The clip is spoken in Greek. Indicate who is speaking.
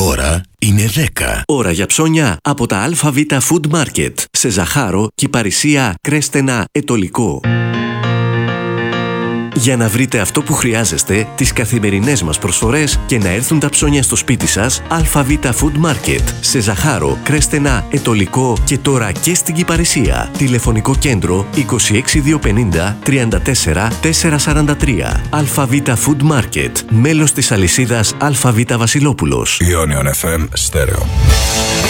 Speaker 1: ώρα είναι 10.
Speaker 2: Ώρα για ψώνια από τα ΑΒ Food Market σε Ζαχάρο, Κυπαρισία, Κρέστενα, Ετωλικό. Για να βρείτε αυτό που χρειάζεστε, τις καθημερινές μας προσφορές και να έρθουν τα ψώνια στο σπίτι σας, ΑΒ Food Market σε Ζαχάρο, Κρέστενα, Ετωλικό και τώρα και στην Κυπαρισία. Τηλεφωνικό κέντρο 26250 34 443. ΑΒ Food Market, μέλος της αλυσίδας ΑΒ Βασιλόπουλος.
Speaker 1: Ionion FM Stereo.